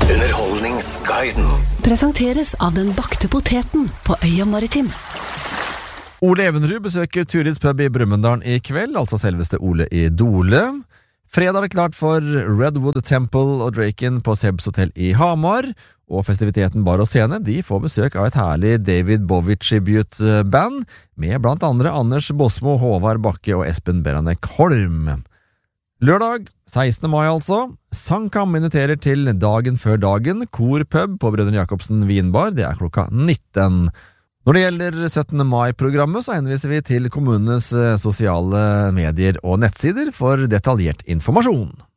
Underholdningsguiden presenteres av den bakte poteten på Øya Maritim. Ole Evenrud besøker Turids pub i Brumunddal i kveld, altså selveste Ole i Dole. Fredag er det klart for Redwood Temple og Draken på Sebs Hotel i Hamar, og festiviteten Bar og Scene, de får besøk av et herlig David Bowie tribute-band, med blant andre Anders Bosmo, Håvard Bakke og Espen Beranek Holm. Lørdag, 16. mai altså, Sangkam inviterer til Dagen før dagen, korpub på Brødrene Jacobsen Vinbar, det er klokka 19. Når det gjelder 17. mai-programmet, så henviser vi til kommunenes sosiale medier og nettsider for detaljert informasjon.